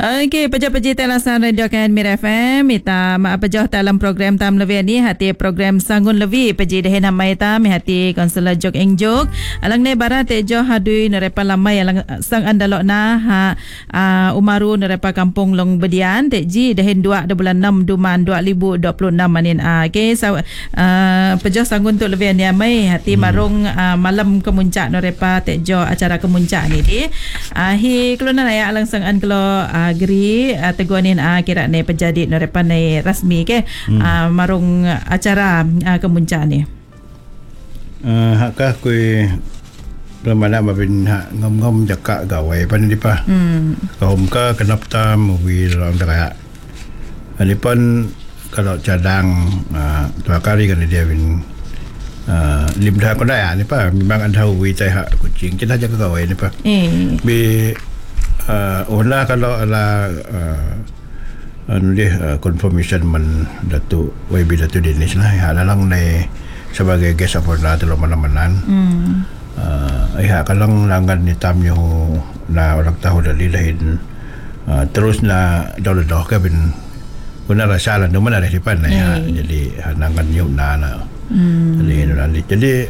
Okey, peja-peja talasan radio kan Mir FM. Ita mak peja dalam program tam lebih ni hati program Sangun Lebih peji dehin hamai ta mi hati konsulat jok engjok. Alang ne bara tejo hadui nerepa lamai alang sang andalok na ha umaru nerepa kampung Long Bedian teji dehin 2 bulan 6 Duman 2026 manin okey peja Sangun tu lebih ni hamai hati marung malam kemuncak nerepa tejo acara kemuncak ni di hi kelunan aya alang sang an kelo geri teguanin kira ne penjadi nerepan ne rasmi ke marung acara kemuncak ni hakah kui ramana mabin ngom jakak gawai pan di pa kaum ka kenap tam wi lang daya ani pan kalau cadang dua kali kan dia bin limda ko daya ni pa memang ada wi tai hak kucing kita jaga gawai ni pa bi olah kalau ala confirmation man Datuk YB Datuk Dinis lah halalang ni sebagai guest apurna tu mana-manan kalau langgan ni tamyo na orang tahu dari lain terus na dah ke bin guna rasa lah mana ada di pan jadi langgan nyuk na jadi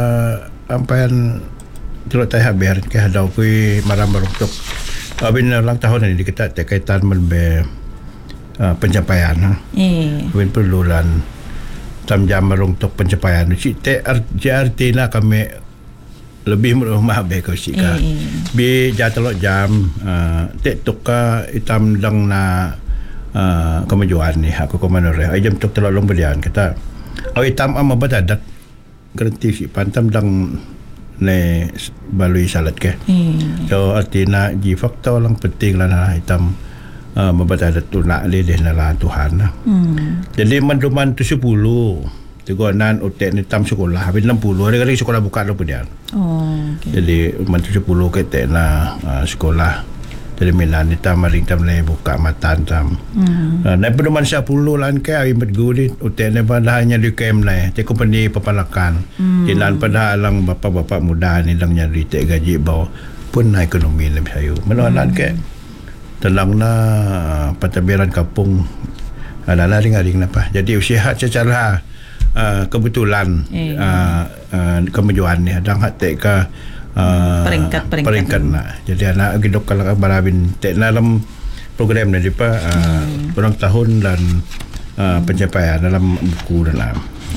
ampan terus tayar biar ke hadau kui maram beruktuk abin lang tahun ni kita kaitan menbe pencapaian abin perlulan tam jam merungtuk pencapaian si te artinya kami lebih rumah be ko sika bi jatelok jam te tukka itam dang na kemajuan ni aku komanore jam tuk telok Long Bedian kita itam am badadat garanti si pantam dang ne balui salat ke so artinya ji faktor lang penting lah na hitam membaca tunak le deh nala Tuhan jadi manduman tu 10 tegonan utek ni tam sekolah habis 60 hari sekolah buka lo pedian jadi man tu 10 ke tek na sekolah jadi minan ni tam maring tam le buka matan tam na pedoman 10 lan ke ai medgulit utek ne hanya di kem le te company papalakan ilan pada alang bapak-bapak muda ni lang nyari tek gaji bau pun na ekonomi le sayu menalan ke telang na patabiran kampung ada ring-ring napa jadi usihat secara kebetulan kemajuan ni adang hak tek ka peringkat nak jadi anak gidok kalau barabin tek dalam program ni depa kurang tahun dan pencapaian dalam buku dalam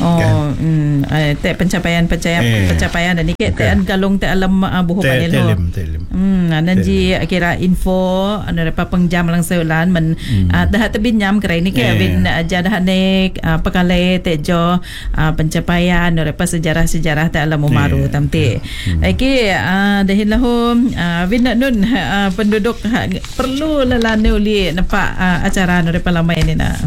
pencapaian dan ni ke galung te alam buhu panel ho nanji kira info nerepa pengjam lang seulan men dah tebin nyam krai ni ke bin jadah ne pakale tejo pencapaian nerepa sejarah-sejarah te alam umaru tamti iki dahin lahu bin nun penduduk perlu lalane uli nampak acara nerepa lamai ni na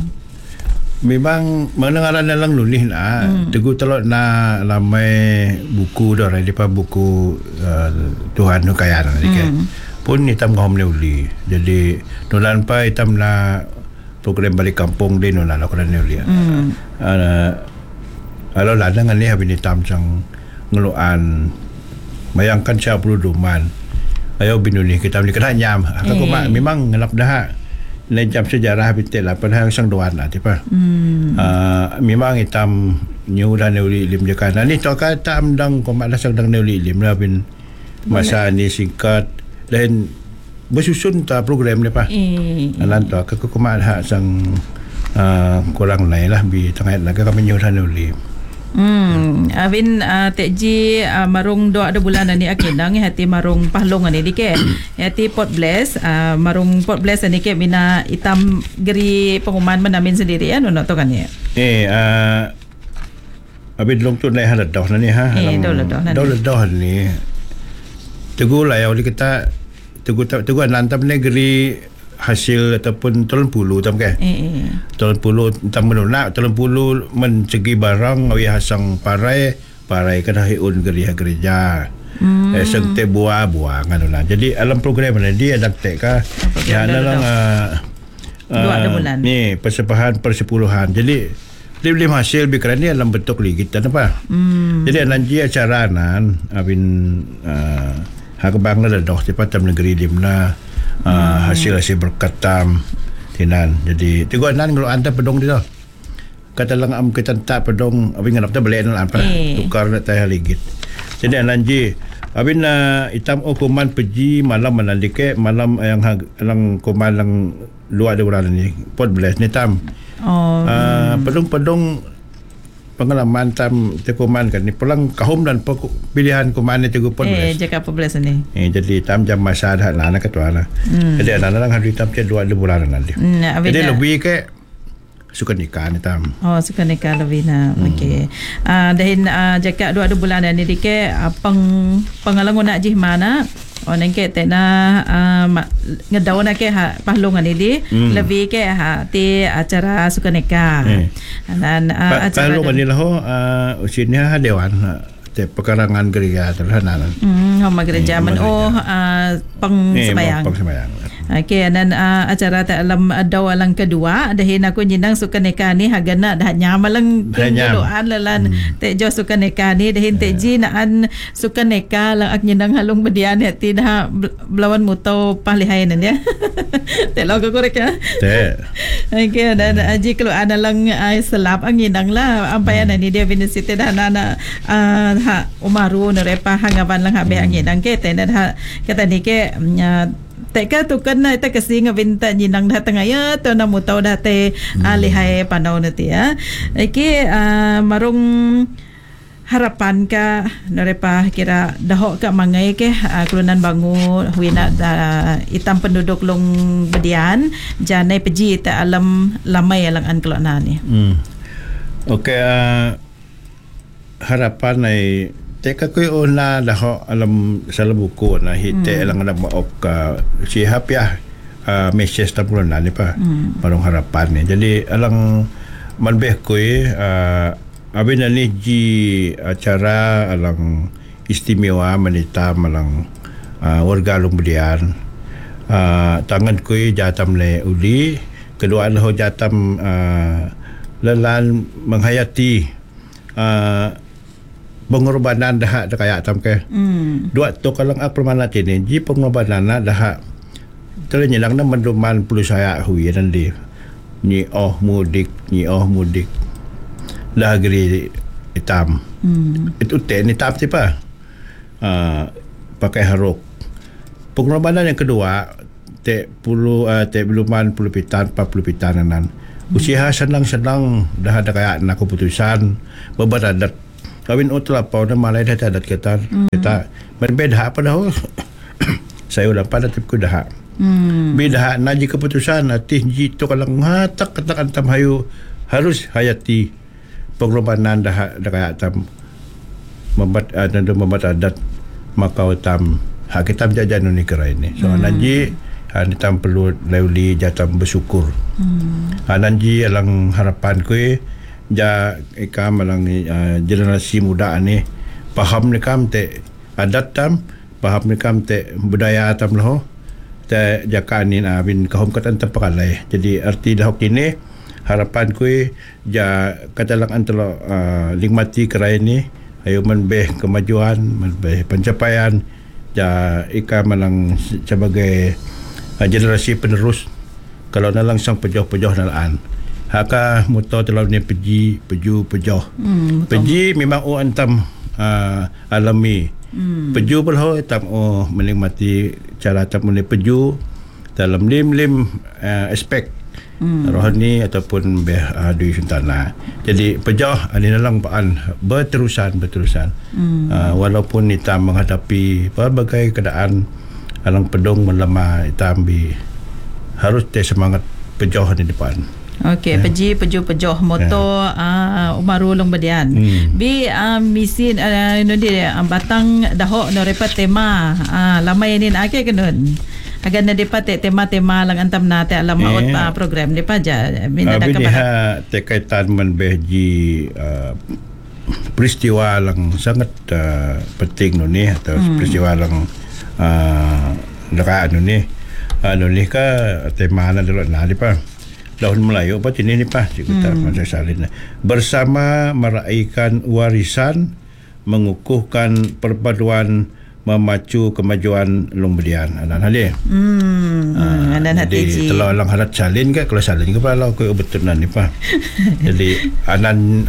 memang mendengaran dalam nulis teguh telok na lamai buku dah depa buku Tuhan nu kaya pun hitam ngom neuli jadi nulan pa hitam na program balik kampung di nulan aku neuli alo ladang ni habis hitam sang ngeluan bayangkan 10 duman ayo binuni kita beli kena nyam aku memang ngelap dah jam sejarah bitel lah pada sang doan lah tiba memang hitam new dan neuli lim jekan ni to ka tam dang ko malas sang dang neuli lim lah bin masa ni singkat dan bersusun ta program ni pa alan to ka ko hak sang kurang lain lah bi tengah lagi kami new dan neuli Avin tekji marung 2 bulan ni akinang hati marung pahlong ni dike hati Port Bless marung Port Bless ni ke bina hitam geri pengumuman menamin sendiri ya no to kan ya abin long tu naik halat dah ni dah ni teguh lah ya oleh kita teguh nantam negeri hasil ataupun tolong puluh tam ke tolong puluh tam menolak tolong puluh mencegi barang awi hasang parai kena hiun gereja sente buah kan jadi alam program ni dia ada tek ka ya dalam 2 bulan ni persepahan persepuluhan jadi lim hasil bikran ni dalam bentuk li kita apa jadi nanti acara nan abin hak bang la dah cepat tam negeri limna hasil berkat tam tinan. Jadi tiga nan kalau anda pedong dia kata lang am kita tak pedong abin nganap ta beli nan apa tukar nak tayar ligit. Jadi ananji abin na itam kuman peji malam manandike malam yang kuman lang luar de bulan ni pot belas ni tam. Pedong pengalaman tam tekuman kan ni pulang kahum dan pilihan kuman ni tegu pot belas. Jaka apa belas ni. Jadi tam jam masa dah anak ketua lah. Jadi anak lang hari tam dua bulan nanti. Jadi lebih ke suka nikah ni tam. Suka nikah lebih na. Okey. Dahin jaka 2 bulan ni dike pengalaman nak jih mana nengke tena ngadaw na ke pahlungan ini lebih ke ti acara suka nikah. Dan acara pahlungan ni lah usinya dewan te pekarangan gereja terhadap homa gereja men pengsembayang. Okey, dan acara dalam dawalang kedua dahin aku nyindang suka nikah ni hagana dah nyamalang doan lalan te jo suka nikah ni dahin te ji naan suka nikah lang ak nyindang halung bedian ti dah belawan muto pahlihain ya. Te lo ko korek ya. Te. Okey, dan aji kalau ada lang selap ang nyindang lah ampayan ni dia binisite dah nana umaru nerepa hangaban lang habe ang nyindang ke te dah kata ni ke teka tukan na ita kasi nga binta nyinang dah tengah ya to na mutaw dah te lihai panaw na ti marong harapan ka narepa kira daho ka mangay ke kulunan bangu huina itam penduduk long bedian janay peji ta alam lamay lang an kelana ni. Okay, harapan ay teka ko una daho alam sa buku na hite lang na maop ka si hapya message ta pulo na ni pa parang harapan ni. Jadi alang manbeh ko abin na ni ji acara alang istimewa manita malang warga long bedian tangan ko jatam le uli kedua ho jatam lalan menghayati pengorbanan dah kaya tam ke dua tu kalau permana ini ji pengorbanan dah ternyata lang na manduman puluh saya hui nanti ni mudik dah geri hitam itu ni hitam siapa pakai haruk pengorbanan yang kedua beluman puluh pitan 40 pitanan usia senang-senang dah ada kaya nak keputusan berberadat kawin utla pa na malay dah adat kita berbeda apa dah saya udah pada tip ko dah beda na ji keputusan atih ji to kalang hatak katakan tam hayu harus hayati pengorbanan dah kaya tam membat adat makau tam hak kita jajan ni kera ini so nanji tam perlu lauli jatam bersyukur nanji alang harapan ko ja ikam malang generasi muda ni paham ni kam te adat tam paham ni kam te budaya tam loh te jakanin abin kahum katan tapakalay jadi arti dah kini harapan ku ja katalang antalo lingmati kerai ni ayo manbeh kemajuan manbeh pencapaian ja ikam malang sebagai generasi penerus kalau nalang sang pejoh-pejoh nalaan haka muto telah ni peji peji memang antam alami peju berho tam menikmati cara tam ni peju dalam lim aspek rohani ataupun dui suntana jadi pejoh ani nalang paan berterusan walaupun kita menghadapi berbagai keadaan alang pedong melemah itambi harus semangat pejoh di depan. Okey, pejoh moto umaru long bedian. Bi misin batang daho no repat tema lamay ni ake kenun. Agan na depat tema lang antam nate alam maot pa program ni pa ja minada ka ba. Te kaitan man behji peristiwa lang sangat penting no ni atau peristiwa lang dekat ni ka tema na dulu na di pa. Daun Melayu apa ini pa kita masa salin bersama meraihkan warisan mengukuhkan perpaduan memacu kemajuan Long Bedian anan hali. Anan hati ji. Jadi kalau lang harat salin ke kalau salin ke pala ko betul nan ni pa. Jadi anan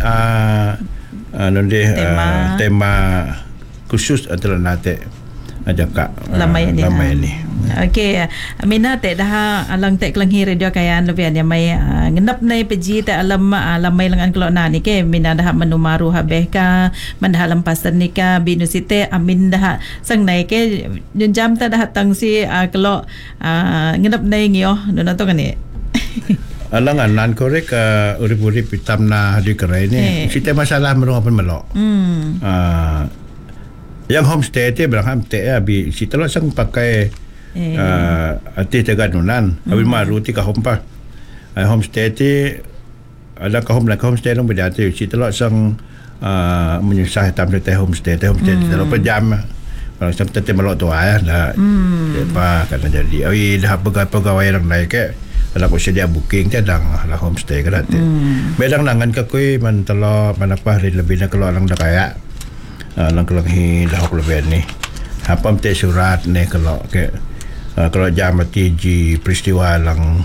tema khusus antara nate ajak lamai ni. Okey, Amina te dah alang te kelanghi radio kayan lebian yang mai ngenap nai peji te alam lamai lengan kelok na ni ke mina dah menumaru habeh ka mandah lampasan ni ka binusite amin dah sang nai ke jam ta dah tang si kelok ngenap nai ngio dono to kan ni. Alangan nan korek urip-urip hitam na di kerai ni. Kita masalah merung apa melok. Yang homestay tu berang homestay abi si telok sang pakai arti tegadunan abi maru ti ka hompa homestay ti ada ka homestay long beda ti si telok sang menyusah tam te homestay telok pejam kalau sampai te melok tu dah apa kan jadi ai dah pegawai orang naik ke kalau sedia booking ti dang lah homestay ke dah bedang nangan ka kui man telok manapa hari lebih nak keluar lang dah kaya lang hi dah lebih ni apa te surat ni kalau ke kalau jamati ji peristiwa lang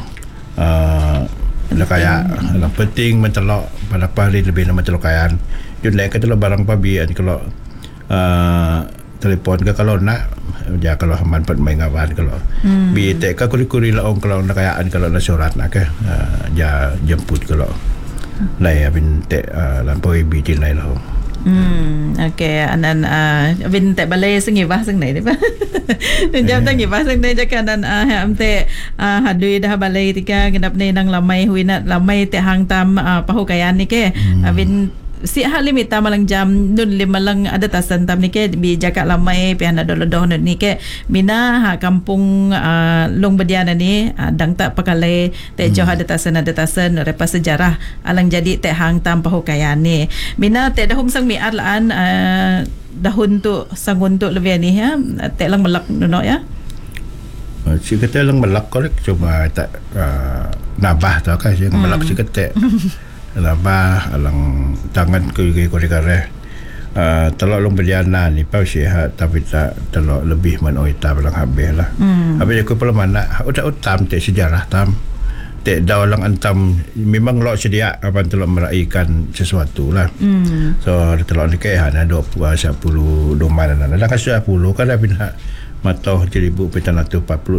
kaya lang penting mentelok pada hari lebih nama telok kayan yun lek telok barang pabian kalau telefon ke kalau nak ya kalau manfaat main ngawan kalau bi te ka kuri-kuri la ong kalau nak kayaan kalau nak surat nak ke ya jemput kalau lai abin te lampoi bi tin lai lo. Okay, anan bin te balai sengi bah seng nai ni ba. Jam tang ngibah seng nai jakan dan am te hadui dah balai tika genap nei nang lamai huinat lamai te hang tam pahu kayan ni ke. Bin si hal limit malang jam nun limalang ada tasan tam ni ke bi jakak lamai pi anda dolodoh ni ke mina kampung Long Bedian ni dang tak pakalai te jauh ada tasan repas sejarah alang jadi te hang tam pahu kayan ni mina te dahum sang mi alaan dahun tu sangun tu lebih ni ya te lang melak nuno ya si kata lang melak korek cuma tak nabah tak kan si melak si kata laba alang tangan ko kare telok Long Bedian ni pau sihat tapi tak telok lebih man oita belang habis lah habis aku pula mana utam te sejarah tam te daulang antam memang lo sedia apa telok meraihkan sesuatu lah so telok ni ke hana 10 domain ada kan 10 kan dah pindah matoh 1746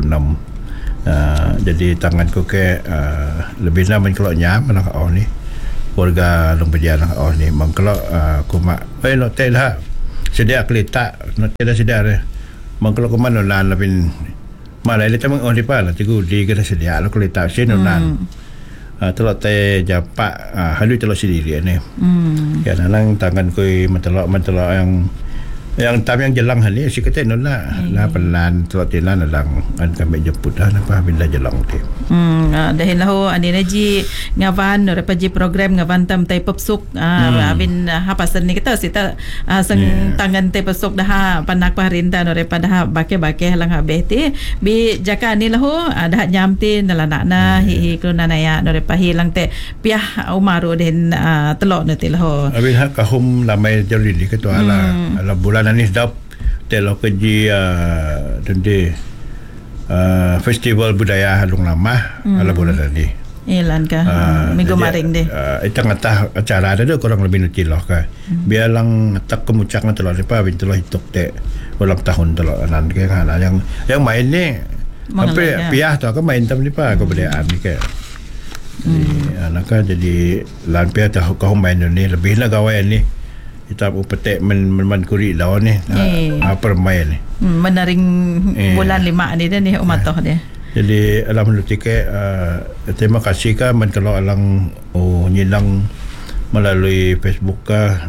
jadi tangan ko ke lebih nama kalau nyam mana kau ni warga Long Bedian ni mangkelo kuma no tela sedia kelita no tela sedia mangkelo kuma no lan lapin malai le tamang on dipa la tigu di kena sedia lo kelita sino nan telok te japa halu telok sendiri ni ya nang tangan koi mentelok yang tam yang jelang hari si kata no lah pelan telok telan lang an kami jemput dah napa bila jelang tu dahil ho ani naji ngawan repaji program ngawan tam tai popsuk abin hapasan ni kita sita sang tangan tai popsuk dah panak parinta no repada bake lang habeh ti bi jaka ni lahu dah nyamti nalana na hi kluna ya no repahi lang te piah umaru den telok no ti lahu abin ha kahum lamai joli ni ketua ala bulan ni sedap telok pergi tende festival budaya Halung Lama ala bulan ni ilan ka minggu maring deh tengah acara ada kurang lebih nutiloh ka biar lang tak kemucak na telok pa bin telok hitok te ulang tahun telok nan ke kan yang main ni hampir piah tu ka main tam ni pa kebudayaan ni ke anak jadi lan piah tahu kau main ni lebih lah gawain ni kita upetek menkuri lawan ni permain ni menaring bulan 5 ni dah ni umatoh dia jadi alhamdulillah terima kasih ka men kalau alang nyilang melalui Facebook ka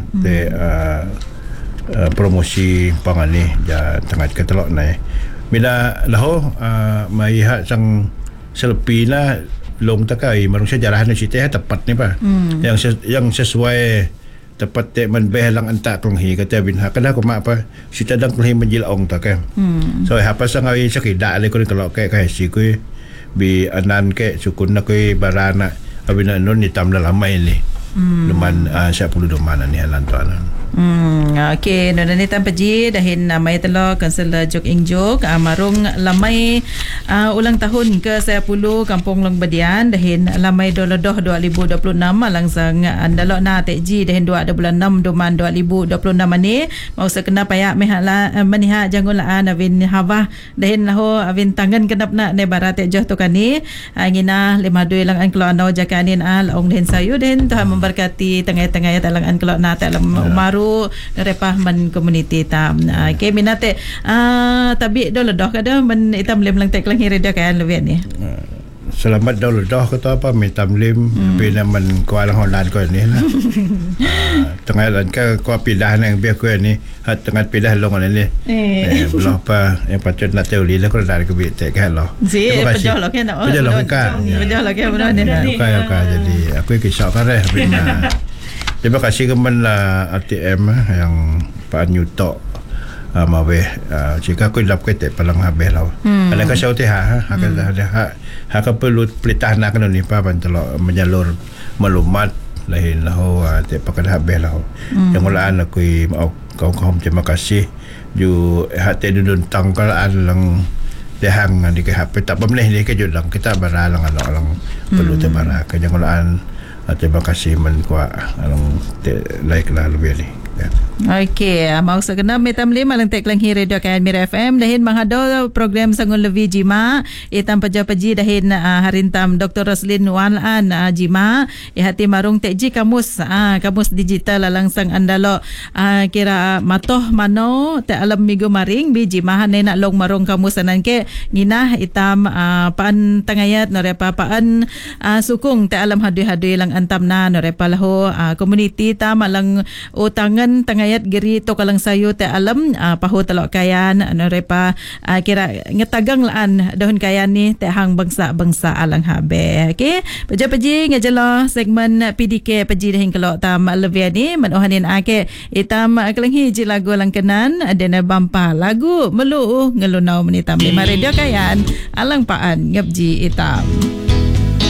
promosi pangan ni ja tengah ke telok nai bila lahu maihat sang selfie lah long takai marung sejarah ni cerita tepat ni pa yang sesuai tepat te man belang anta klonghi kata bin ha kada ko ma pa si tadang klonghi menjil ong ta ke so apa sang awi sakida le ko kalau ke si ko bi anan ke sukun na ko barana abina non ni tam dalam mai ni luman 10 domana ni halan tu anan Okey, nona ni tan peji dahin mai telo kansela Jok Eng Jok marung lamai ulang tahun ke-10 Kampung Long Bedian dahin lamai dolodoh 2026 langsang andalok na tekji dahin 2 bulan 6 Doman 2026 ni mau sekena payak mehala meniha jangulaan avin hawah dahin lahu avin tangan kenap na ne barat joh tu kani ngina 52 lang an kelo anau jakanin ong dahin sayu dahin Tuhan memberkati tengah-tengah talang an kelo na talam umaru repah man community tam ke minate tabi dolodoh kada men itam lem lang tek lang hiri dah kan lebih ni selamat dolodoh kata apa mitam lim bina man kuala holan ko ni lah tengah lan ka ko pidah nang biar ko ni hat tengah pidah long ni belum apa yang patut nak teori lah ko dari ke bit tek kan lo si pejoh lo kan pejoh lo kan benar ni jadi aku kisah kan bina terima kasih kepada ATM yang Pak Nyutok mawe jika aku dapat ketek palang habis lah kalau kau tahu hak perlu pelitahan nak ni pa bantelok menyalur maklumat lain lah te pakai habis lah yang mulaan aku mau kau terima kasih ju hati dudun tangkalan lang dehang di ke HP tak pemleh ni ke judang kita baralang alang perlu tebara ke yang mulaan terima kasih men kuat alang like lah lebih ni. Okey, mau sekena metam lima lang tek lang hiri radio kan Mira FM dahin menghado program sangun levi jima itam peja-peji dahin harintam Dr. Roslin Walan jima hati marung tekji kamus kamus digital langsang andalo kira matoh mano te alam migo maring bi jima hanay nak long marung kamus anan ke nginah itam paan tangayat norepa paan sukung te alam hadui-hadui lang antam na norepa laho community tam lang utangan tangayat giri to kalang sayo te alam paho telok kayan norepa kira ngetagang laan dahon kayan ni te hang bangsa alang habe. Okey, peji ngajelo segmen PDK peji dahin kelok tam levia ni menohanin ake itam kelenghi ji lagu lang kenan adena bampa lagu melu ngelunau menitam lima radio kayan alang paan ngabji itam.